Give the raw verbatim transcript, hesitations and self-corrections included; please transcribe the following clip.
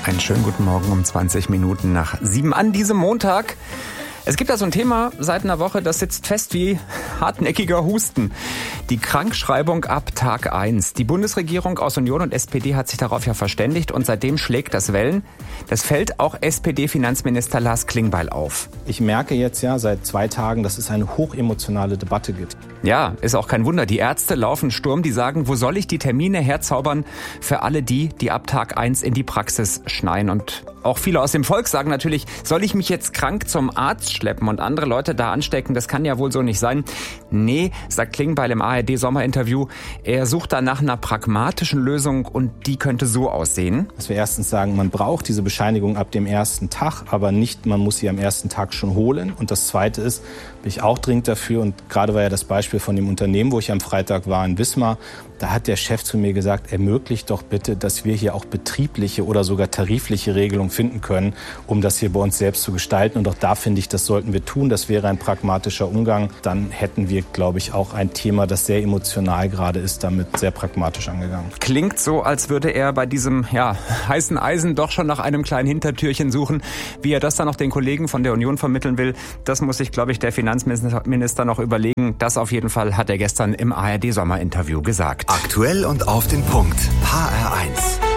Einen schönen guten Morgen um zwanzig Minuten nach sieben an diesem Montag. Es gibt da so ein Thema seit einer Woche, das sitzt fest wie hartnäckiger Husten. Die Krankschreibung ab Tag eins. Die Bundesregierung aus Union und S P D hat sich darauf ja verständigt und seitdem schlägt das Wellen. Das fällt auch S P D-Finanzminister Lars Klingbeil auf. Ich merke jetzt ja seit zwei Tagen, dass es eine hochemotionale Debatte gibt. Ja, ist auch kein Wunder. Die Ärzte laufen Sturm, die sagen, wo soll ich die Termine herzaubern für alle die, die ab Tag eins in die Praxis schneien. Und auch viele aus dem Volk sagen natürlich, soll ich mich jetzt krank zum Arzt schleppen und andere Leute da anstecken? Das kann ja wohl so nicht sein. Nee, sagt Klingbeil im A R D-Sommerinterview, er sucht da nach einer pragmatischen Lösung und die könnte so aussehen. Dass wir erstens sagen, man braucht diese Bescheinigung ab dem ersten Tag, aber nicht, man muss sie am ersten Tag schon holen. Und das Zweite ist, bin ich auch dringend dafür, und gerade war ja das Beispiel von dem Unternehmen, wo ich am Freitag war in Wismar, da hat der Chef zu mir gesagt, ermöglicht doch bitte, dass wir hier auch betriebliche oder sogar tarifliche Regelungen finden können, um das hier bei uns selbst zu gestalten. Und auch da finde ich, das sollten wir tun. Das wäre ein pragmatischer Umgang. Dann hätten wir, glaube ich, auch ein Thema, das sehr emotional gerade ist, damit sehr pragmatisch angegangen. Klingt so, als würde er bei diesem ja, heißen Eisen doch schon nach einem kleinen Hintertürchen suchen. Wie er das dann noch den Kollegen von der Union vermitteln will, das muss sich, glaube ich, der Finanzminister noch überlegen. Das auf jeden Fall hat er gestern im A R D-Sommerinterview gesagt. Aktuell und auf den Punkt. H R eins.